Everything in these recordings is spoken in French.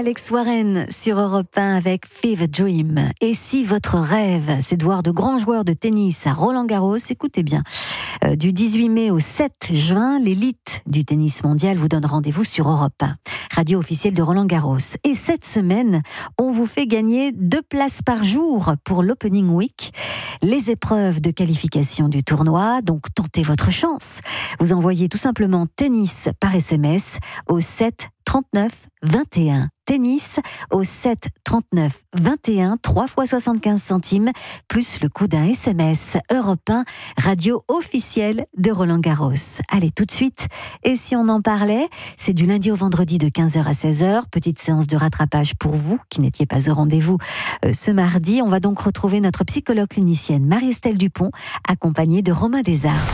Alex Warren sur Europe 1 avec Fever Dream. Et si votre rêve, c'est de voir de grands joueurs de tennis à Roland-Garros, écoutez bien. Du 18 mai au 7 juin, l'élite du tennis mondial vous donne rendez-vous sur Europe 1, radio officielle de Roland-Garros. Et cette semaine, on vous fait gagner 2 places par jour pour l'Opening Week, les épreuves de qualification du tournoi. Donc tentez votre chance. Vous envoyez tout simplement tennis par SMS au 7 39 21. Tennis au 7 39 21, 3 fois 75 centimes, plus le coût d'un SMS. Europe 1, radio officielle de Roland-Garros. Allez, tout de suite. Et si on en parlait, c'est du lundi au vendredi de 15h à 16h. Petite séance de rattrapage pour vous qui n'étiez pas au rendez-vous ce mardi. On va donc retrouver notre psychologue clinicienne Marie-Estelle Dupont, accompagnée de Romain Desarbres.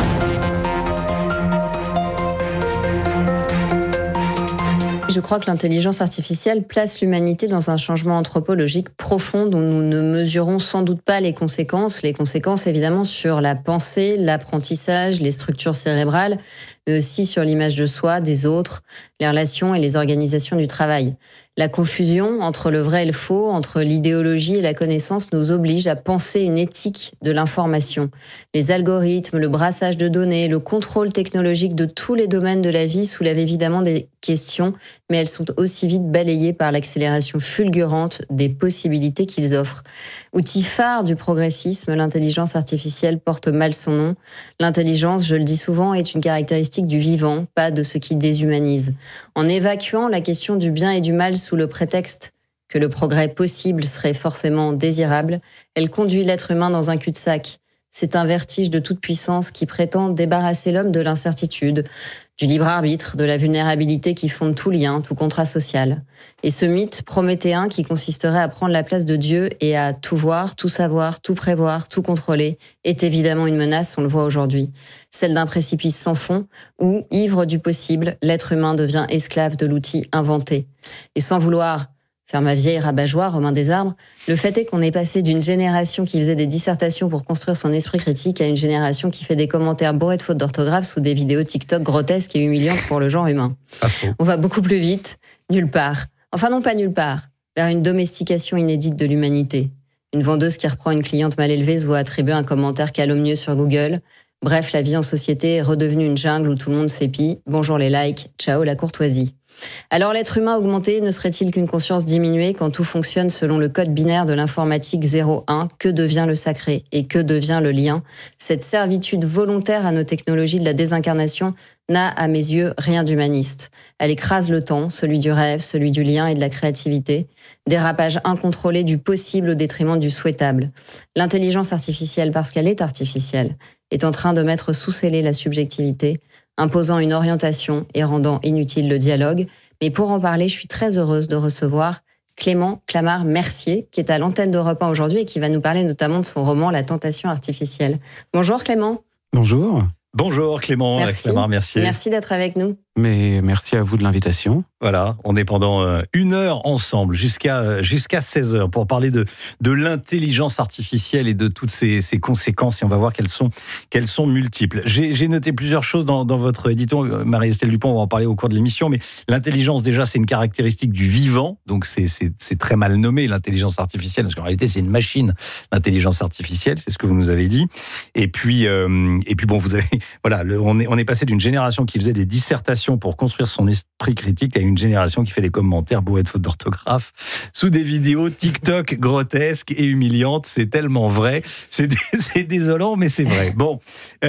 Je crois que l'intelligence artificielle place l'humanité dans un changement anthropologique profond dont nous ne mesurons sans doute pas les conséquences. Les conséquences, évidemment, sur la pensée, l'apprentissage, les structures cérébrales, mais aussi sur l'image de soi, des autres, les relations et les organisations du travail. La confusion entre le vrai et le faux, entre l'idéologie et la connaissance nous oblige à penser une éthique de l'information. Les algorithmes, le brassage de données, le contrôle technologique de tous les domaines de la vie soulèvent évidemment des questions, mais elles sont aussi vite balayées par l'accélération fulgurante des possibilités qu'ils offrent. Outil phare du progressisme, l'intelligence artificielle porte mal son nom. L'intelligence, je le dis souvent, est une caractéristique du vivant, pas de ce qui déshumanise. En évacuant la question du bien et du mal sous le prétexte que le progrès possible serait forcément désirable, elle conduit l'être humain dans un cul-de-sac. C'est un vertige de toute puissance qui prétend débarrasser l'homme de l'incertitude, du libre arbitre, de la vulnérabilité qui fonde tout lien, tout contrat social. Et ce mythe prométhéen qui consisterait à prendre la place de Dieu et à tout voir, tout savoir, tout prévoir, tout contrôler, est évidemment une menace, on le voit aujourd'hui. Celle d'un précipice sans fond où, ivre du possible, l'être humain devient esclave de l'outil inventé. Et sans vouloir faire ma vieille rabat-joie, Romain Desarbres, le fait est qu'on est passé d'une génération qui faisait des dissertations pour construire son esprit critique à une génération qui fait des commentaires bourrés de fautes d'orthographe sous des vidéos TikTok grotesques et humiliantes pour le genre humain. On va beaucoup plus vite, nulle part. Enfin non, pas nulle part, vers une domestication inédite de l'humanité. Une vendeuse qui reprend une cliente mal élevée se voit attribuer un commentaire calomnieux sur Google. Bref, la vie en société est redevenue une jungle où tout le monde s'épie. Bonjour les likes, ciao la courtoisie. Alors l'être humain augmenté ne serait-il qu'une conscience diminuée quand tout fonctionne selon le code binaire de l'informatique 0-1 ? Que devient le sacré et que devient le lien ? Cette servitude volontaire à nos technologies de la désincarnation n'a, à mes yeux, rien d'humaniste. Elle écrase le temps, celui du rêve, celui du lien et de la créativité. Dérapage incontrôlé du possible au détriment du souhaitable. L'intelligence artificielle, parce qu'elle est artificielle, est en train de mettre sous scellé la subjectivité, imposant une orientation et rendant inutile le dialogue. Mais pour en parler, je suis très heureuse de recevoir Clément Clamart-Mercier, qui est à l'antenne d'Europe 1 aujourd'hui et qui va nous parler notamment de son roman « La tentation artificielle ». Bonjour Clément. Bonjour. Bonjour Clément Clamart-Mercier. Merci d'être avec nous. Mais merci à vous de l'invitation. Voilà, on est pendant 1 heure ensemble, jusqu'à 16h, pour parler de l'intelligence artificielle et de toutes ses conséquences. Et on va voir qu'elles sont multiples. J'ai noté plusieurs choses dans votre édito, Marie-Estelle Dupont, on va en parler au cours de l'émission. Mais l'intelligence, déjà, c'est une caractéristique du vivant. Donc c'est très mal nommé, l'intelligence artificielle, parce qu'en réalité, c'est une machine, l'intelligence artificielle, c'est ce que vous nous avez dit. Et puis bon, vous avez... Voilà, on est passé d'une génération qui faisait des dissertations pour construire son esprit critique à une génération qui fait des commentaires bourrés de fautes d'orthographe sous des vidéos TikTok grotesques et humiliantes. C'est tellement vrai. C'est désolant, mais c'est vrai. Bon,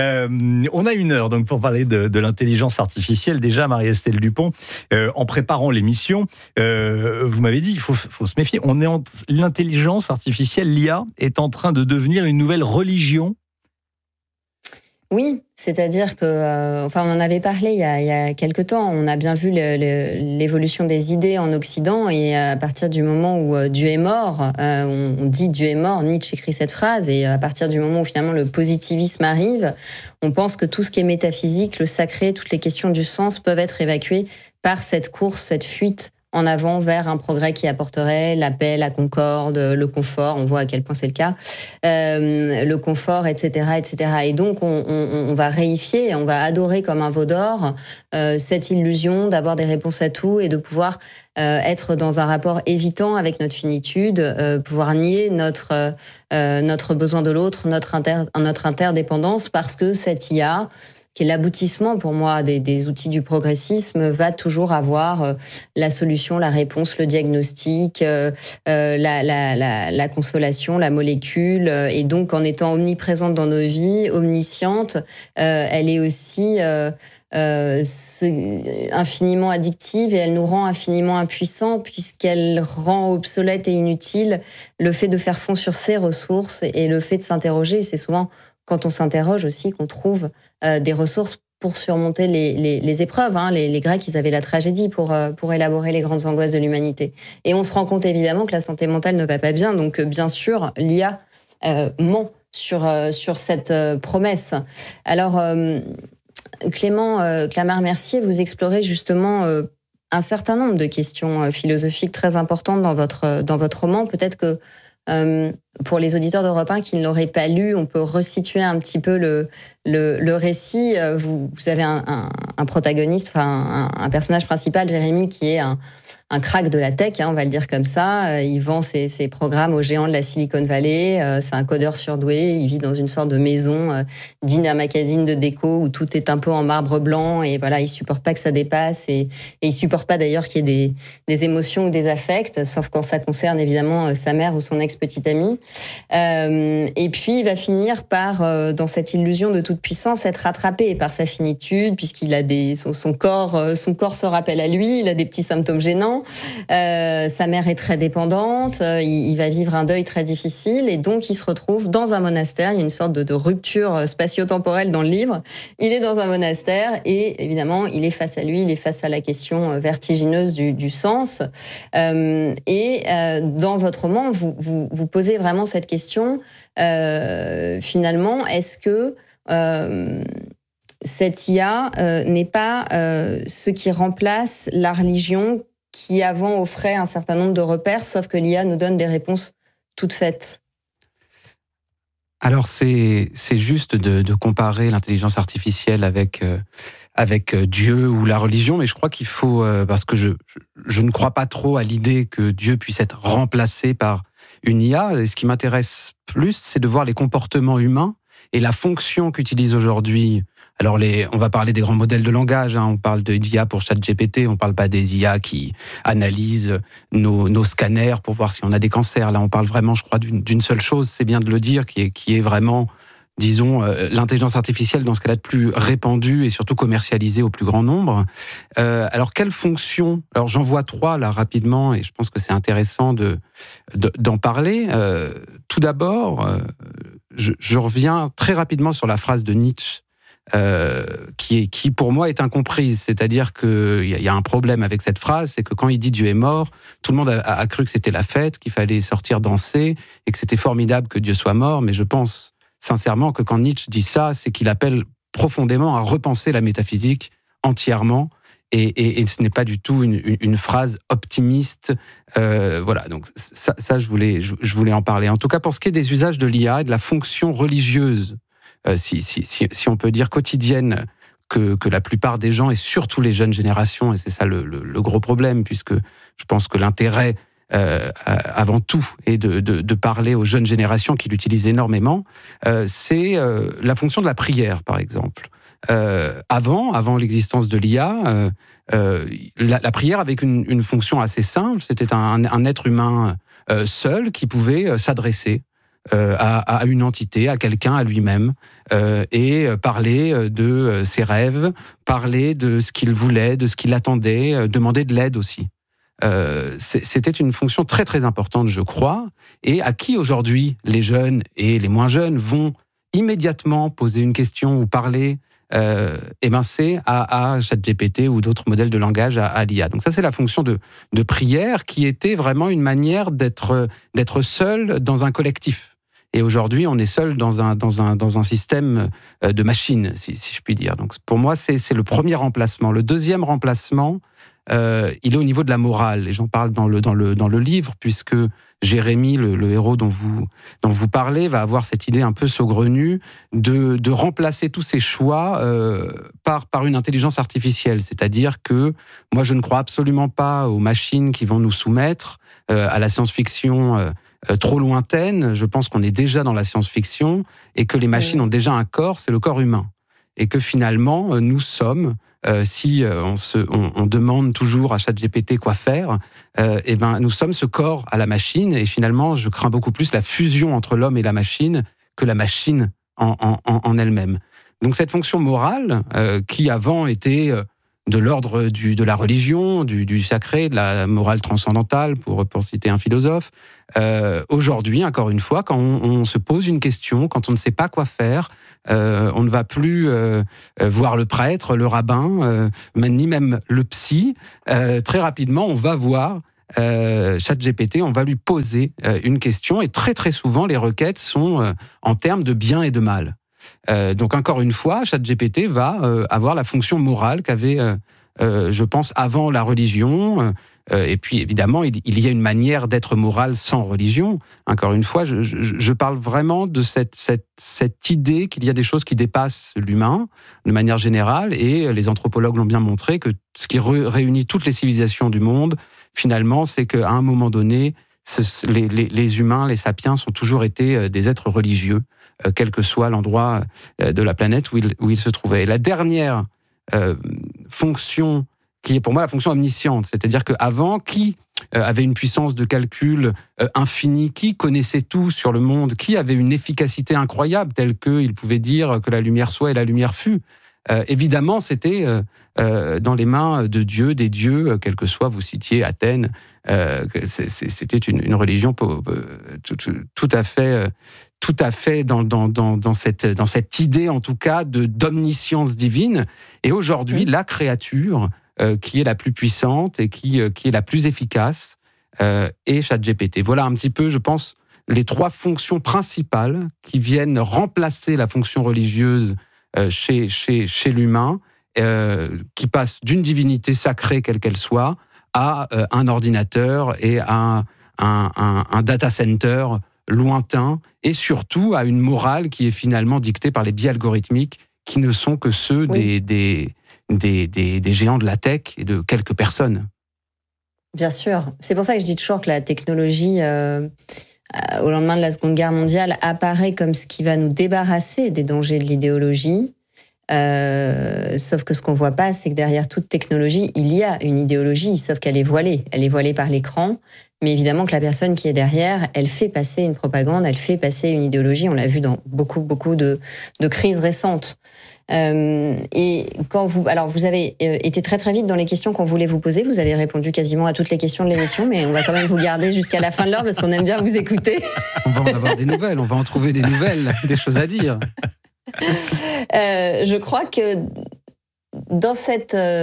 on a 1 heure donc pour parler de l'intelligence artificielle. Déjà, Marie-Estelle Dupont, en préparant l'émission, vous m'avez dit, il faut se méfier. L'intelligence artificielle, l'IA, est en train de devenir une nouvelle religion. Oui, c'est-à-dire que, on en avait parlé il y a quelque temps. On a bien vu l'évolution des idées en Occident, et à partir du moment où Dieu est mort, on dit Dieu est mort. Nietzsche écrit cette phrase, et à partir du moment où finalement le positivisme arrive, on pense que tout ce qui est métaphysique, le sacré, toutes les questions du sens peuvent être évacuées par cette course, cette fuite en avant vers un progrès qui apporterait la paix, la concorde, le confort. On voit à quel point c'est le cas. Le confort, etc., etc. Et donc, on va réifier, on va adorer comme un veau d'or cette illusion d'avoir des réponses à tout et de pouvoir être dans un rapport évitant avec notre finitude, pouvoir nier notre besoin de l'autre, notre interdépendance, parce que cette IA, qui est l'aboutissement pour moi des outils du progressisme, va toujours avoir la solution, la réponse, le diagnostic, la consolation, la molécule. Et donc, en étant omniprésente dans nos vies, omnisciente, elle est aussi infiniment addictive et elle nous rend infiniment impuissants puisqu'elle rend obsolète et inutile le fait de faire fond sur ses ressources et le fait de s'interroger. C'est souvent quand on s'interroge aussi qu'on trouve des ressources pour surmonter les épreuves. Les Grecs, ils avaient la tragédie pour élaborer les grandes angoisses de l'humanité. Et on se rend compte évidemment que la santé mentale ne va pas bien. Donc bien sûr, l'IA ment sur cette promesse. Alors, Clément Clamart-Mercier, vous explorez justement un certain nombre de questions philosophiques très importantes dans votre roman. Peut-être que pour les auditeurs d'Europe 1 qui ne l'auraient pas lu, on peut resituer un petit peu le récit. Vous avez un protagoniste, un personnage principal, Jérémy, qui est un crack de la tech, on va le dire comme ça. Il vend ses programmes aux géants de la Silicon Valley. C'est un codeur surdoué. Il vit dans une sorte de maison Dina Macasine de déco où tout est un peu en marbre blanc. Et voilà, il supporte pas que ça dépasse. Et il supporte pas d'ailleurs qu'il y ait des émotions ou des affects, sauf quand ça concerne évidemment sa mère ou son ex-petite amie. Et puis, il va finir par, dans cette illusion de toute puissance, être rattrapé par sa finitude, puisqu'il a son corps se rappelle à lui. Il a des petits symptômes gênants. Sa mère est très dépendante, il va vivre un deuil très difficile et donc il se retrouve dans un monastère. Il y a une sorte de rupture spatio-temporelle dans le livre. Il est dans un monastère et évidemment il est face à lui, il est face à la question vertigineuse du sens. Et dans votre roman, vous posez vraiment cette question. Finalement, est-ce que cette IA n'est pas ce qui remplace la religion qui avant offrait un certain nombre de repères, sauf que l'IA nous donne des réponses toutes faites? Alors c'est juste de comparer l'intelligence artificielle avec Dieu ou la religion, mais je crois qu'il faut, parce que je ne crois pas trop à l'idée que Dieu puisse être remplacé par une IA. Et ce qui m'intéresse plus, c'est de voir les comportements humains et la fonction qu'utilise aujourd'hui. Alors, on va parler des grands modèles de langage, on parle d'IA pour ChatGPT, on ne parle pas des IA qui analysent nos scanners pour voir si on a des cancers. Là, on parle vraiment, je crois, d'une seule chose, c'est bien de le dire, qui est vraiment, disons, l'intelligence artificielle dans ce qu'elle a de plus répandu et surtout commercialisée au plus grand nombre. Alors, quelle fonction? Alors, j'en vois 3, là, rapidement, et je pense que c'est intéressant d'en parler. Tout d'abord, je reviens très rapidement sur la phrase de Nietzsche, qui pour moi est incomprise. C'est-à-dire qu'il y a un problème avec cette phrase, c'est que quand il dit Dieu est mort, tout le monde a cru que c'était la fête, qu'il fallait sortir danser et que c'était formidable que Dieu soit mort. Mais je pense sincèrement que quand Nietzsche dit ça, c'est qu'il appelle profondément à repenser la métaphysique entièrement. Et ce n'est pas du tout une phrase optimiste. Voilà, donc ça je voulais en parler. En tout cas, pour ce qui est des usages de l'IA et de la fonction religieuse, si on peut dire quotidienne, que la plupart des gens, et surtout les jeunes générations, et c'est ça le gros problème, puisque je pense que l'intérêt, avant tout, est de parler aux jeunes générations qui l'utilisent énormément, c'est la fonction de la prière, par exemple. Avant l'existence de l'IA, la prière avait une fonction assez simple. C'était un être humain seul qui pouvait s'adresser à une entité, à quelqu'un, à lui-même, et parler de ses rêves, parler de ce qu'il voulait, de ce qu'il attendait, demander de l'aide aussi. C'était une fonction très très importante, je crois, et à qui aujourd'hui les jeunes et les moins jeunes vont immédiatement poser une question ou parler, c'est à ChatGPT ou d'autres modèles de langage à l'IA. Donc ça, c'est la fonction de prière qui était vraiment une manière d'être seul dans un collectif. Et aujourd'hui, on est seul dans un système de machines, si je puis dire. Donc pour moi, c'est le premier remplacement. Le deuxième remplacement, il est au niveau de la morale. Et j'en parle dans le livre, puisque Jérémy, le héros dont vous parlez, va avoir cette idée un peu saugrenue de remplacer tous ses choix par une intelligence artificielle. C'est-à-dire que moi, je ne crois absolument pas aux machines qui vont nous soumettre à la science-fiction trop lointaine. Je pense qu'on est déjà dans la science-fiction et que les machines ont déjà un corps, c'est le corps humain. Et que finalement, nous sommes, si on demande toujours à ChatGPT quoi faire, et ben nous sommes ce corps à la machine. Et finalement, je crains beaucoup plus la fusion entre l'homme et la machine que la machine en elle-même. Donc cette fonction morale, qui avant était de l'ordre de la religion, du sacré, de la morale transcendantale, pour citer un philosophe. Aujourd'hui, encore une fois, quand on se pose une question, quand on ne sait pas quoi faire, on ne va plus voir le prêtre, le rabbin, ni même le psy. Très rapidement, on va voir ChatGPT, on va lui poser une question, et très très souvent, les requêtes sont en termes de bien et de mal. Donc encore une fois, ChatGPT va avoir la fonction morale qu'avait, je pense, avant la religion. Et puis évidemment, il y a une manière d'être moral sans religion. Encore une fois, je parle vraiment de cette idée qu'il y a des choses qui dépassent l'humain de manière générale. Et les anthropologues l'ont bien montré que ce qui réunit toutes les civilisations du monde, finalement, c'est qu'à un moment donné, les humains, les sapiens, ont toujours été des êtres religieux, quel que soit l'endroit de la planète où ils se trouvaient. Et la dernière fonction, qui est pour moi la fonction omnisciente, c'est-à-dire qu'avant, qui avait une puissance de calcul infinie, qui connaissait tout sur le monde, qui avait une efficacité incroyable, telle qu'il pouvait dire que la lumière soit et la lumière fut. Évidemment, c'était dans les mains de Dieu, des dieux, quel que soit, vous citiez Athènes, c'était une religion tout à fait dans cette idée, en tout cas, d'omniscience divine. Et aujourd'hui, la créature qui est la plus puissante et qui est la plus efficace est ChatGPT. Voilà un petit peu, je pense, les trois fonctions principales qui viennent remplacer la fonction religieuse chez l'humain, qui passe d'une divinité sacrée, quelle qu'elle soit, à un ordinateur et à un data center lointain, et surtout à une morale qui est finalement dictée par les biais algorithmiques qui ne sont que ceux des géants de la tech et de quelques personnes. Bien sûr. C'est pour ça que je dis toujours que la technologie, au lendemain de la Seconde Guerre mondiale, apparaît comme ce qui va nous débarrasser des dangers de l'idéologie. Sauf que ce qu'on voit pas, c'est que derrière toute technologie, il y a une idéologie, sauf qu'elle est voilée. Elle est voilée par l'écran, mais évidemment que la personne qui est derrière, elle fait passer une propagande, elle fait passer une idéologie. On l'a vu dans beaucoup de crises récentes. Et quand vous avez été très très vite dans les questions qu'on voulait vous poser. Vous avez répondu quasiment à toutes les questions de l'émission, mais on va quand même vous garder jusqu'à la fin de l'heure parce qu'on aime bien vous écouter. On va en avoir des nouvelles, on va en trouver des nouvelles, des choses à dire. Je crois que dans ce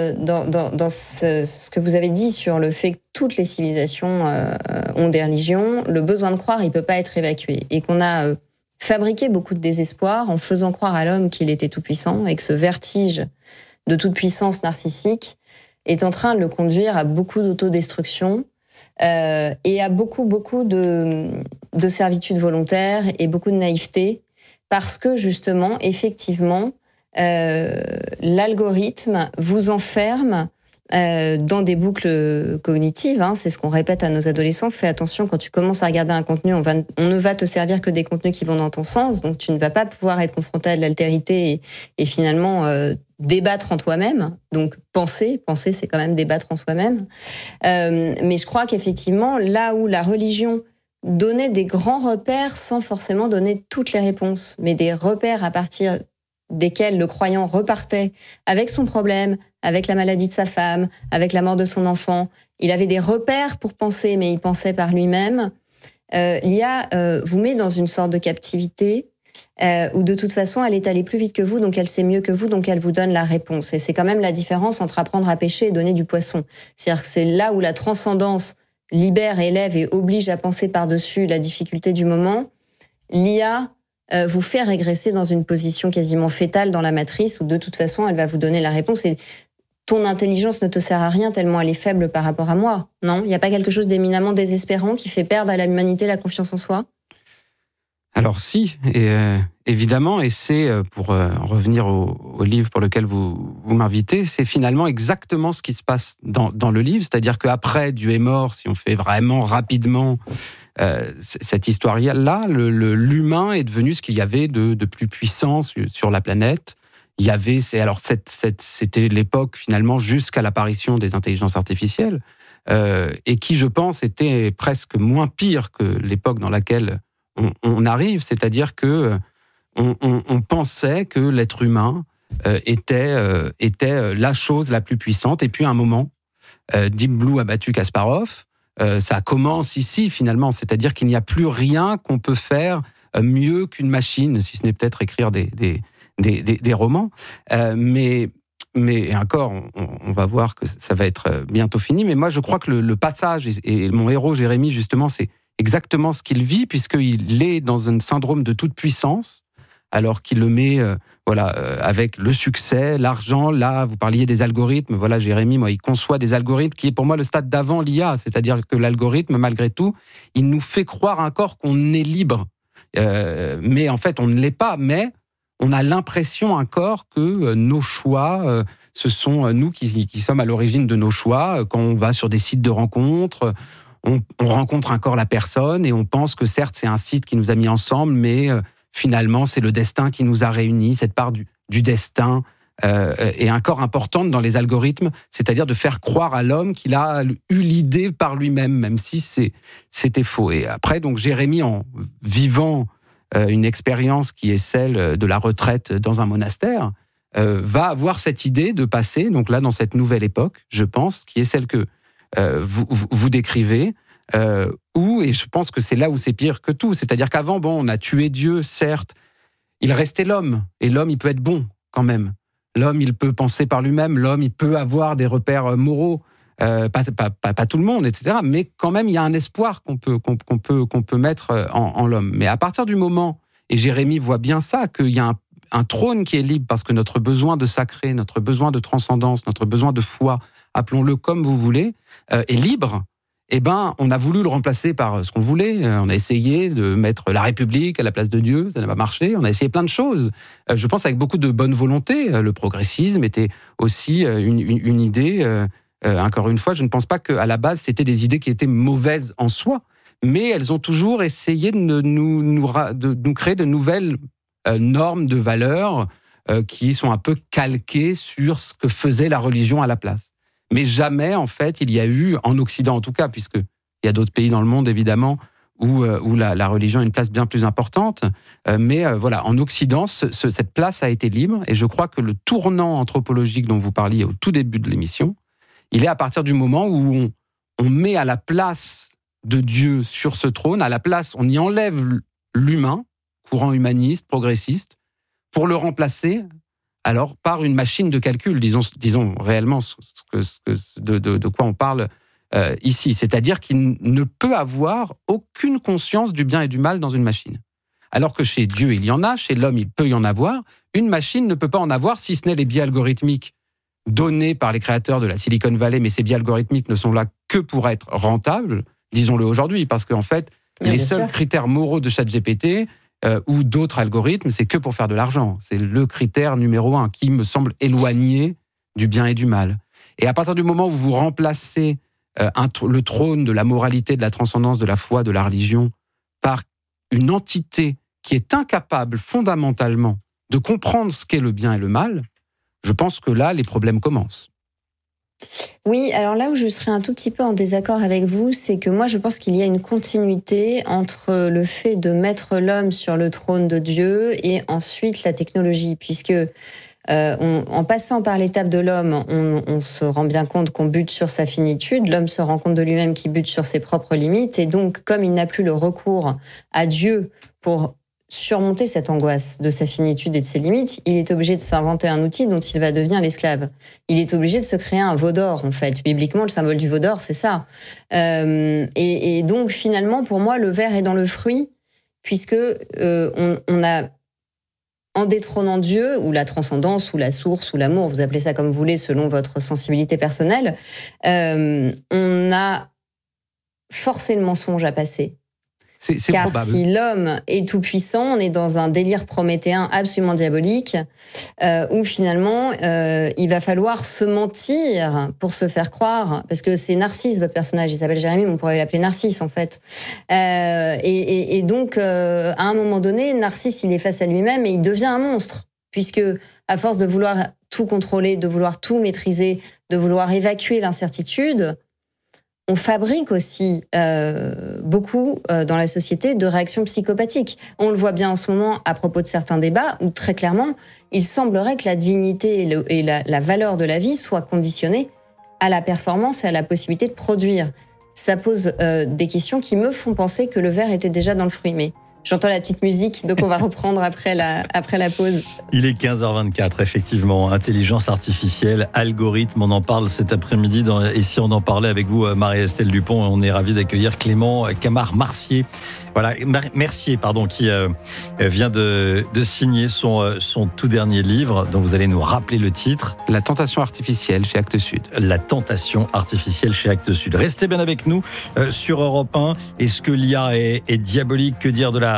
que vous avez dit sur le fait que toutes les civilisations ont des religions, le besoin de croire, il peut pas être évacué, et qu'on a fabriqué beaucoup de désespoir en faisant croire à l'homme qu'il était tout puissant, et que ce vertige de toute puissance narcissique est en train de le conduire à beaucoup d'autodestruction et à beaucoup de servitude volontaire et beaucoup de naïveté. Parce que justement, effectivement, l'algorithme vous enferme dans des boucles cognitives. C'est ce qu'on répète à nos adolescents. Fais attention, quand tu commences à regarder un contenu, on ne va te servir que des contenus qui vont dans ton sens. Donc tu ne vas pas pouvoir être confronté à de l'altérité et finalement débattre en toi-même. Donc penser, c'est quand même débattre en soi-même. Mais je crois qu'effectivement, là où la religion donner des grands repères sans forcément donner toutes les réponses, mais des repères à partir desquels le croyant repartait avec son problème, avec la maladie de sa femme, avec la mort de son enfant. Il avait des repères pour penser, mais il pensait par lui-même. L'IA vous met dans une sorte de captivité où de toute façon elle est allée plus vite que vous, donc elle sait mieux que vous, donc elle vous donne la réponse. Et c'est quand même la différence entre apprendre à pêcher et donner du poisson. C'est-à-dire que c'est là où la transcendance libère, élève et oblige à penser par-dessus la difficulté du moment. L'IA vous fait régresser dans une position quasiment fétale dans la matrice où de toute façon elle va vous donner la réponse. Et ton intelligence ne te sert à rien tellement elle est faible par rapport à moi. Non, il n'y a pas quelque chose d'éminemment désespérant qui fait perdre à l'humanité la confiance en soi? Alors si, évidemment, et c'est, pour revenir au livre pour lequel vous m'invitez, c'est finalement exactement ce qui se passe dans le livre, c'est-à-dire qu'après Dieu est mort, si on fait vraiment rapidement cette histoire-là, l'humain est devenu ce qu'il y avait de plus puissant sur la planète. Il y avait, c'était l'époque finalement jusqu'à l'apparition des intelligences artificielles, et qui, je pense, était presque moins pire que l'époque dans laquelle on arrive, c'est-à-dire que on pensait que l'être humain était la chose la plus puissante. Et puis à un moment, Deep Blue a battu Kasparov. Ça commence ici finalement, c'est-à-dire qu'il n'y a plus rien qu'on peut faire mieux qu'une machine, si ce n'est peut-être écrire des romans. Mais encore, on va voir que ça va être bientôt fini. Mais moi, je crois que le passage, et mon héros Jérémie, justement, c'est exactement ce qu'il vit, puisqu'il est dans un syndrome de toute puissance, alors qu'il le met avec le succès, l'argent. Là, vous parliez des algorithmes. Voilà, Jérémie, il conçoit des algorithmes qui est pour moi le stade d'avant l'IA, c'est-à-dire que l'algorithme, malgré tout, il nous fait croire encore qu'on est libre. Mais en fait, on ne l'est pas, mais on a l'impression encore que nos choix, ce sont nous qui sommes à l'origine de nos choix. Quand on va sur des sites de rencontres, on rencontre encore la personne et on pense que certes c'est un site qui nous a mis ensemble, mais finalement c'est le destin qui nous a réunis. Cette part du destin est encore importante dans les algorithmes, c'est-à-dire de faire croire à l'homme qu'il a eu l'idée par lui-même, même si c'était faux. Et après, donc Jérémie, en vivant une expérience qui est celle de la retraite dans un monastère, va avoir cette idée de passer, donc là dans cette nouvelle époque, je pense, qui est celle que vous décrivez, et je pense que c'est là où c'est pire que tout. C'est-à-dire qu'avant, on a tué Dieu, certes, il restait l'homme, et l'homme, il peut être bon quand même. L'homme, il peut penser par lui-même, l'homme, il peut avoir des repères moraux, pas tout le monde, etc. Mais quand même, il y a un espoir qu'on peut mettre en l'homme. Mais à partir du moment, et Jérémie voit bien ça, qu'il y a un trône qui est libre, parce que notre besoin de sacré, notre besoin de transcendance, notre besoin de foi, appelons-le comme vous voulez, est libre, on a voulu le remplacer par ce qu'on voulait. On a essayé de mettre la République à la place de Dieu, ça n'a pas marché. On a essayé plein de choses. Je pense avec beaucoup de bonne volonté. Le progressisme était aussi une idée. Encore une fois, je ne pense pas qu'à la base, c'était des idées qui étaient mauvaises en soi, mais elles ont toujours essayé de nous créer de nouvelles normes de valeurs qui sont un peu calquées sur ce que faisait la religion à la place. Mais jamais, en fait, il y a eu, en Occident en tout cas, puisqu'il y a d'autres pays dans le monde, évidemment, où la religion a une place bien plus importante. Mais en Occident, cette place a été libre. Et je crois que le tournant anthropologique dont vous parliez au tout début de l'émission, il est à partir du moment où on met à la place de Dieu sur ce trône, à la place, on y enlève l'humain, courant humaniste, progressiste, pour le remplacer alors par une machine de calcul, disons réellement de quoi on parle ici. C'est-à-dire qu'il ne peut avoir aucune conscience du bien et du mal dans une machine. Alors que chez Dieu, il y en a, chez l'homme, il peut y en avoir. Une machine ne peut pas en avoir, si ce n'est les biais algorithmiques donnés par les créateurs de la Silicon Valley, mais ces biais algorithmiques ne sont là que pour être rentables, disons-le aujourd'hui, parce qu'en fait, les seuls critères moraux de ChatGPT ou d'autres algorithmes, c'est que pour faire de l'argent. C'est le critère numéro 1 qui me semble éloigné du bien et du mal. Et à partir du moment où vous remplacez le trône de la moralité, de la transcendance, de la foi, de la religion, par une entité qui est incapable fondamentalement de comprendre ce qu'est le bien et le mal, je pense que là, les problèmes commencent. Oui, alors là où je serais un tout petit peu en désaccord avec vous, c'est que moi je pense qu'il y a une continuité entre le fait de mettre l'homme sur le trône de Dieu et ensuite la technologie, puisque en passant par l'étape de l'homme, on se rend bien compte qu'on bute sur sa finitude, l'homme se rend compte de lui-même qu'il bute sur ses propres limites, et donc comme il n'a plus le recours à Dieu pour surmonter cette angoisse de sa finitude et de ses limites, il est obligé de s'inventer un outil dont il va devenir l'esclave. Il est obligé de se créer un veau d'or, en fait. Bibliquement, le symbole du veau d'or, c'est ça. Et donc, finalement, pour moi, le ver est dans le fruit, puisque on a en détrônant Dieu, ou la transcendance, ou la source, ou l'amour, vous appelez ça comme vous voulez, selon votre sensibilité personnelle, on a forcé le mensonge à passer. C'est Car probable. si l'homme est tout-puissant, on est dans un délire prométhéen absolument diabolique, où finalement, il va falloir se mentir pour se faire croire, parce que c'est Narcisse, votre personnage, il s'appelle Jérémie, mais on pourrait l'appeler Narcisse, en fait. Et donc, à un moment donné, Narcisse, il est face à lui-même et il devient un monstre, puisque à force de vouloir tout contrôler, de vouloir tout maîtriser, de vouloir évacuer l'incertitude, on fabrique aussi beaucoup dans la société de réactions psychopathiques. On le voit bien en ce moment à propos de certains débats où très clairement, il semblerait que la dignité et la valeur de la vie soient conditionnées à la performance et à la possibilité de produire. Ça pose des questions qui me font penser que le verre était déjà dans le fruit. Mais j'entends la petite musique, donc on va reprendre après la pause. Il est 15h24, effectivement. Intelligence artificielle, algorithme, on en parle cet après-midi. Et si on en parlait avec vous, Marie-Estelle Dupont, on est ravis d'accueillir Clément Camard-Mercier. Voilà, Mercier, qui vient de signer son tout dernier livre, dont vous allez nous rappeler le titre. La tentation artificielle chez Actes Sud. La tentation artificielle chez Actes Sud. Restez bien avec nous sur Europe 1. Est-ce que l'IA est diabolique? Que dire de la